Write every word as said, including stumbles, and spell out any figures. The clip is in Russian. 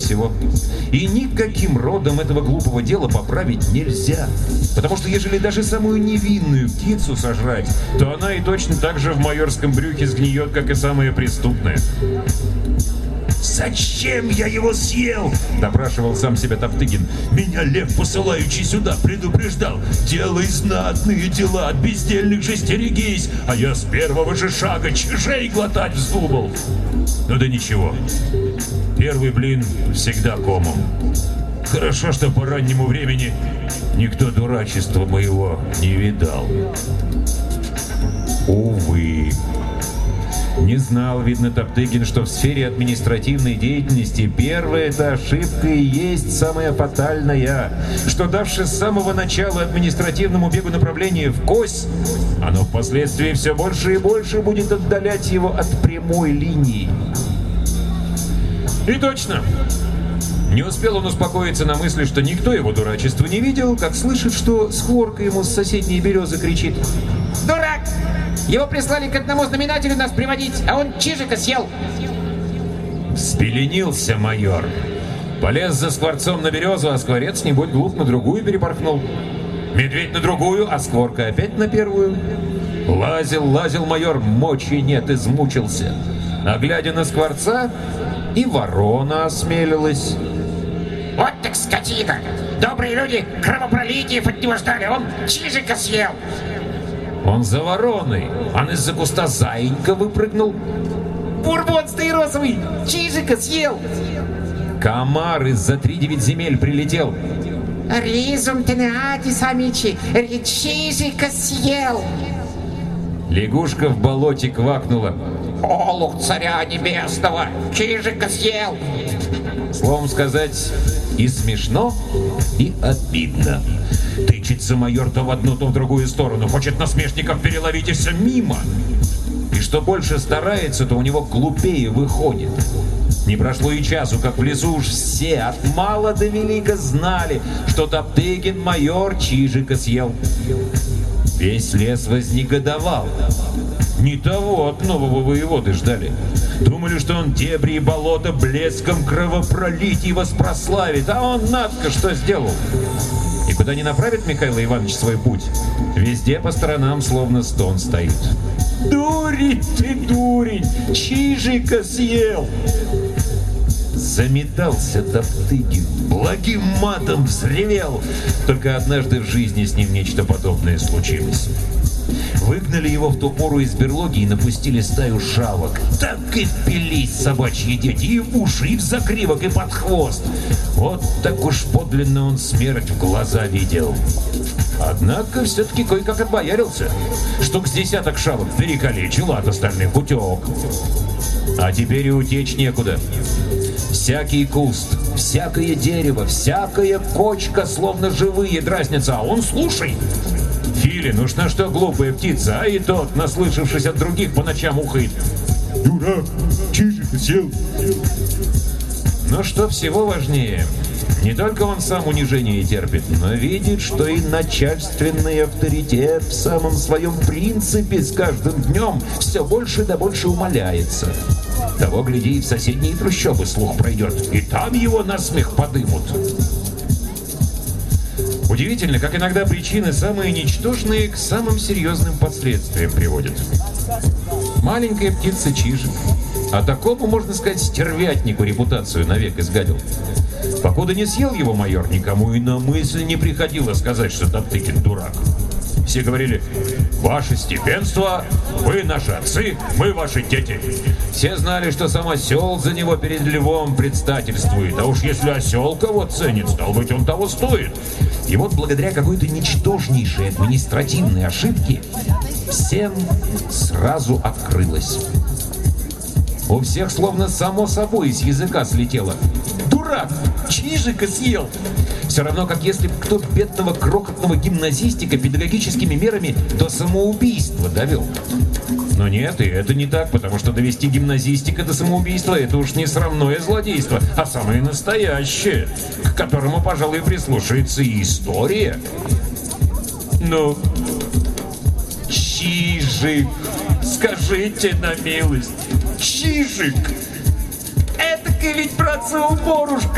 всего. И никаким родом этого глупого дела поправить нельзя. Потому что ежели даже самую невинную птицу сожрать, то она и точно так же в майорском брюхе сгниет, как и самая преступная. «Зачем я его съел?» — допрашивал сам себя Топтыгин. «Меня лев, посылающий сюда, предупреждал. Делай знатные дела, от бездельных же стерегись. А я с первого же шага чижей глотать вздумал». Ну да ничего. Первый блин всегда комом. Хорошо, что по раннему времени никто дурачества моего не видал. Увы. Не знал, видно, Топтыгин, что в сфере административной деятельности первая эта ошибка и есть самая фатальная, что, давши с самого начала административному бегу направление в кость, оно впоследствии все больше и больше будет отдалять его от прямой линии. И точно. Не успел он успокоиться на мысли, что никто его дурачества не видел, как слышит, что Скворка ему с соседней березы кричит: «Дурак! Его прислали к одному знаменателю нас приводить, а он чижика съел!» Взбеленился майор. Полез за скворцом на березу, а скворец, не будь глуп, на другую перепорхнул. Медведь на другую, а Скворка опять на первую. Лазил, лазил майор, мочи нет, измучился. А глядя на скворца, и ворона осмелилась. «Вот так скотина! Добрые люди кровопролитиев от него ждали, он чижика съел!» Он за вороной, а из-за куста заинька выпрыгнул. «Бурбон стаиросовый! Чижика съел!» Комар из-за три девять земель прилетел. «Ризум тенеатис амичи! Чижика съел!» Лягушка в болоте квакнула. «Олух царя небесного! Чижика съел!» Словом сказать, и смешно, и обидно. Тычется майор то в одну, то в другую сторону, хочет насмешников переловить и все мимо. И что больше старается, то у него глупее выходит. Не прошло и часу, как в лесу уж все от мала до велика знали, что Топтыгин майор чижика съел. Весь лес вознегодовал. Не того от нового воеводы ждали. Думали, что он дебри и болота блеском кровопролитий воспрославит, а он надко что сделал. И куда не направит Михаил Иванович свой путь, везде по сторонам словно стон стоит. «Дурень ты, дурень! Чижика съел!» Заметался Топтыгин, благим матом взревел. Только однажды в жизни с ним нечто подобное случилось. Выгнали его в ту пору из берлоги и напустили стаю шавок. Так и впились собачьи дети и в уши, и в загривок, и под хвост. Вот так уж подлинно он смерть в глаза видел. Однако все-таки кое-как отбоярился. Штук с десяток шавок перекалечил, от остальных утек. А теперь и утечь некуда. Всякий куст, всякое дерево, всякая кочка, словно живые, дразнятся, а он слушай. Филин, уж на что глупая птица, а и тот, наслышавшись от других, по ночам ухает: «Дурак, чижика съел!» Но что всего важнее, не только он сам унижение терпит, но видит, что и начальственный авторитет в самом своем принципе с каждым днем все больше да больше умаляется. Того, гляди, и в соседние трущобы слух пройдет, и там его насмех подымут. Удивительно, как иногда причины самые ничтожные к самым серьезным последствиям приводят. Маленькая птица чижик, а такому, можно сказать, стервятнику репутацию навек изгадил. Покуда не съел его майор, никому и на мысль не приходило сказать, что Топтыгин дурак. Все говорили: «Ваше степенство, вы наши отцы, мы ваши дети». Все знали, что сам осел за него перед львом предстательствует. А уж если осел кого ценит, стал быть, он того стоит. И вот благодаря какой-то ничтожнейшей административной ошибке всем сразу открылось. У всех словно само собой из языка слетело: «Дурак! Чижика съел!» Все равно, как если бы кто бедного крохотного гимназистика педагогическими мерами до самоубийства довел. Но нет, и это не так, потому что довести гимназистика до самоубийства — это уж не срамное злодейство, а самое настоящее, к которому, пожалуй, прислушается и история. Ну, чижик, скажите на милость, чижик, этакий ведь, братцы, уборушка.